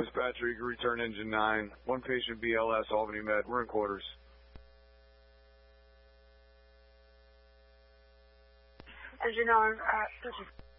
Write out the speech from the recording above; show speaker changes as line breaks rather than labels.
Dispatcher, you can return engine 9. One patient BLS, Albany Med. We're in quarters.
Engine 9, this is